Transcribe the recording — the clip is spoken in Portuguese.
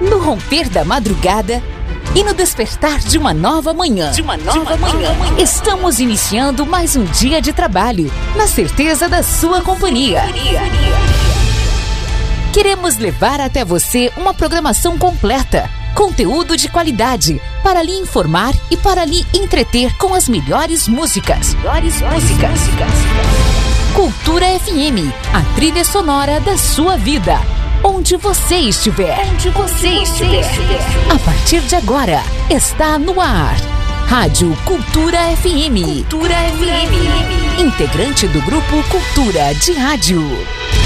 no romper da madrugada e no despertar de uma nova manhã. Estamos iniciando mais um dia de trabalho, na certeza da sua companhia. Queremos levar até você uma programação completa, conteúdo de qualidade, para lhe informar e para lhe entreter com as melhores músicas. Cultura FM, a trilha sonora da sua vida. Onde você estiver. A partir de agora, está no ar. Rádio Cultura FM. Integrante do grupo Cultura de Rádio.